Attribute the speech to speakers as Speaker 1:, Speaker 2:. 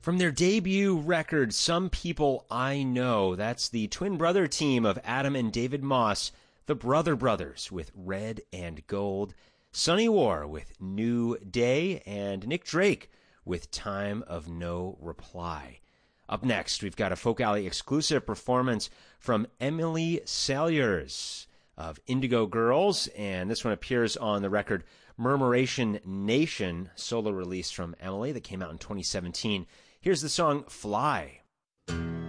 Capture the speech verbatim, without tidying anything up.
Speaker 1: From their debut record, Some People I Know, that's the twin brother team of Adam and David Moss, the Brother Brothers with Red and Gold, Sunny War with New Day, and Nick Drake with Time of No Reply. Up next, we've got a Folk Alley exclusive performance from Emily Saliers of Indigo Girls, and this one appears on the record Murmuration Nation, solo release from Emily that came out in twenty seventeen. Here's the song Fly.